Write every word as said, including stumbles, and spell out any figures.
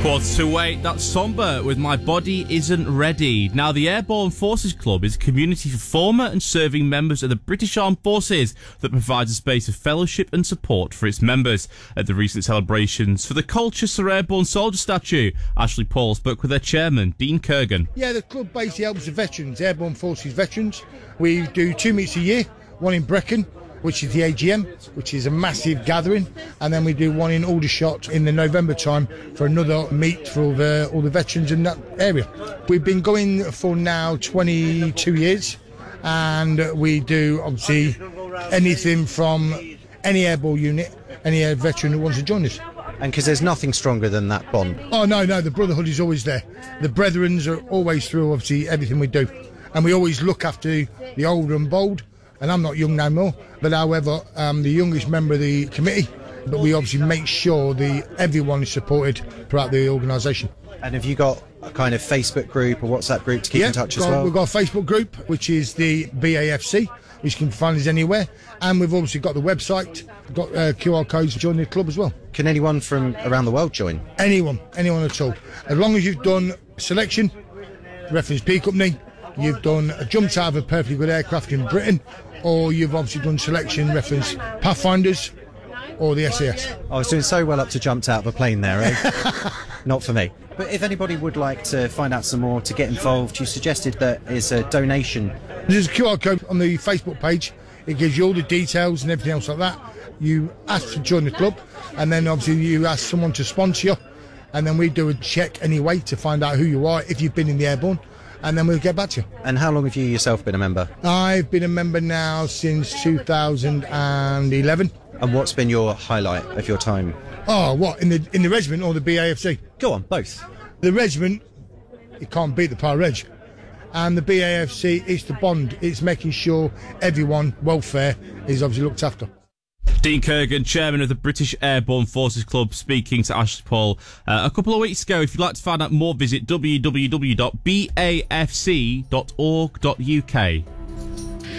Quarter to eight, that's Somber with My Body Isn't Ready. Now, the Airborne Forces Club is a community for former and serving members of the British Armed Forces that provides a space of fellowship and support for its members. At the recent celebrations for the Colchester Airborne Soldier statue, Ashley Paul spoke with their chairman, Dean Kurgan. Yeah, the club basically helps the veterans, Airborne Forces veterans. We do two meets a year, one in Brecon, which is the A G M, which is a massive gathering, and then we do one in Aldershot in the November time for another meet for all the, all the veterans in that area. We've been going for now twenty-two years, and we do obviously anything from any airborne unit, any air veteran who wants to join us. And because there's nothing stronger than that bond. Oh no, no, the brotherhood is always there. The brethrens are always through obviously everything we do, and we always look after the older and bold. And I'm not young no more, but however, I'm the youngest member of the committee, but we obviously make sure the everyone is supported throughout the organisation. And have you got a kind of Facebook group or WhatsApp group to keep yeah, in touch got, as well? We've got a Facebook group, which is the B A F C, which you can find us anywhere. And we've obviously got the website, got uh, Q R codes to join the club as well. Can anyone from around the world join? Anyone, anyone at all. As long as you've done selection, reference P Company, you've done a jumped out of a perfectly good aircraft in Britain, or you've obviously done selection reference Pathfinders or the S A S. I was doing so well up to jumped out of a plane there, eh? Not for me. But if anybody would like to find out some more, to get involved, you suggested that is a donation. There's a Q R code on the Facebook page. It gives you all the details and everything else like that. You ask to join the club, and then obviously you ask someone to sponsor you, and then we do a check anyway to find out who you are, if you've been in the Airborne, and then we'll get back to you. And how long have you yourself been a member? I've been a member now since two thousand eleven. And what's been your highlight of your time? Oh, what, in the in the regiment or the B A F C? Go on, both. The regiment, it can't beat the Par Reg. And the B A F C, it's the bond. It's making sure everyone, welfare, is obviously looked after. Dean Kurgan, chairman of the British Airborne Forces Club, speaking to Ashley Paul uh, a couple of weeks ago. If you'd like to find out more, visit w w w dot b a f c dot org dot u k.